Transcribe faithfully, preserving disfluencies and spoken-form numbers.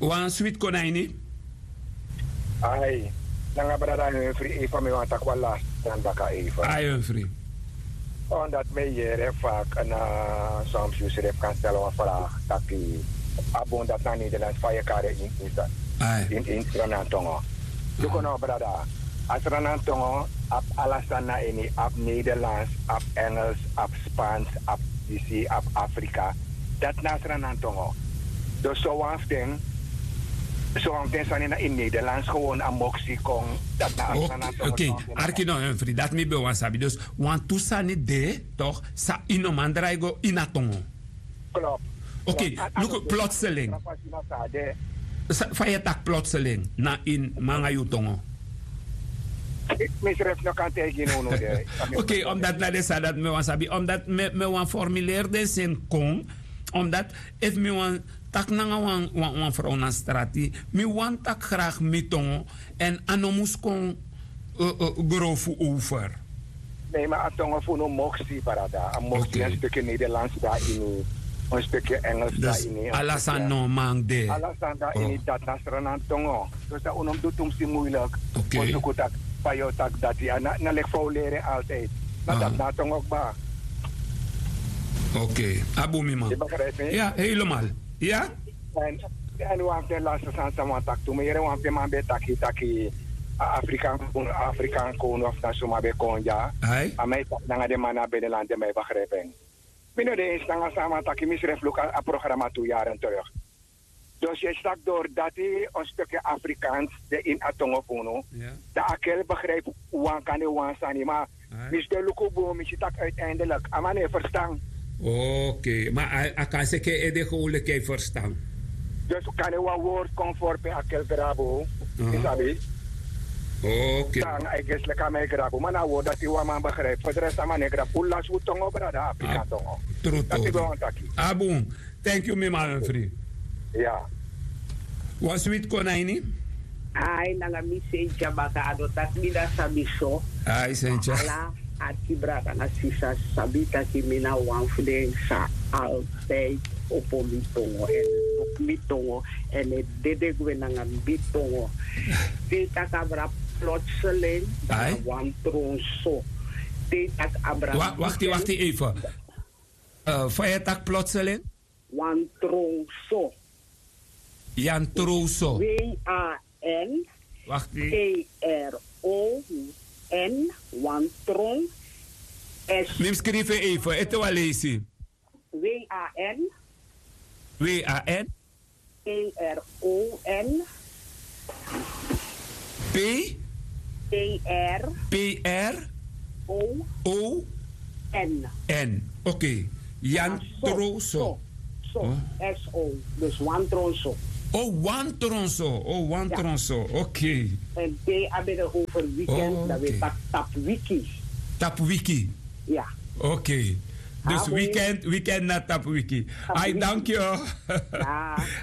Wan sweet konijni? Ai. Nanga brada Humphrey Eva me want takwa last tandaka Eva. Ai Humphrey. Omdat mij hier vaak een soms je kan stellen een vraag dat die abon dat naar Nederlands van je kare in in in Ranantongo. Je kan nou brada. Als Ranantongo op Alasana in op Nederlands, op Engels, op Spaans, op D C, op Afrika. Dat na Ranantongo. Dus zo afding. Zo afding in Nederlands gewoon aan moxie kon. Dat na Ranantongo. Oké, Arkino Humphrey, dat me be wan sabi. Dus want toesani de toch sa inomandraigo inatongo. Klopt. Oké, look plotseling. Van je tak plotseling na in mangajutongo. Ik misref nog aan tegen je. Oké, omdat dat is dat me wan sabi, omdat me me wan formuleerde zin kon, omdat if me wan tak nanga wan wan wan vrouw na strati, me wan tak graag mitongo en anomus kon grofu over. Nee, maar atongo voor no moxie parada, een moxie een stukje Nederlands daarin. Een stukje Engels dus daarin. Alasan no mang de. Alasan daarin dat nasranan tongo. Dus dat unom doet om si moeilijk. Oké. Want ook dat payo tak dat ja na na lek voor leren altijd. Maar dat na tongo ook ba. Oké. Abu mi man. Ja, helemaal. Ja? En en we hebben de laatste sansa man tak toe. Maar we hebben man be taki taki Afrikaan Afrikaan koon of na suma be konja. Hai. Amai tak nanga de mana be de land de mij begrijpen. Binnen de instantie samen dat ik misref een programma toe jaren terug. Dus je stak door dat hij een stukje Afrikaans de in Atongofono. Dat ik begrijp hoe kan je wan sani, maar mis de lukubo mis je tak uiteindelijk. Amane verstaan. Oké, maar ik kan zeggen dat je gewoon verstaan. Dus kan je wat woord comfort bij akel grabo. Isabi. Oké. Dan ik is lekker mee grabo. Maar nou dat hij wat man begrijpt. Voor de rest aan mijn grabo. Hoe laat moet tongo brada Afrika tongo. True. Dat is gewoon taki. Abu, thank you me man Humphrey. Ja. Was sweet konijni? Ai, nanga mi sencha bakado tak mida sabiso. Ai, sencha. Ala, atibra kana sisa sabita ki mina wanfden sa altijd op mitongo en op mitongo en het dede gwe nanga mitongo. Dita kabra plotseling dan wantron so. Dita kabra. Wacht, wacht even. Uh, Van je tak plotseling? Wantron so. Jan Troso. W A N Wacht T R O N Wantron S. Neem schrijven even, het wel lezen. W A N W A N T R O N P T R P R O O N N. Oké. Okay. Jan Troso. So, S O. Dus Wantronso. Oh, Wantronso. Oh, Wantronso. Oké. Okay. En die hebben we over weekend, oh, dat we tap tap wiki. Tap wiki? Ja. Oké. Okay. Dus ah, weekend, weekend na tap wiki. Ai, dank je. Ja.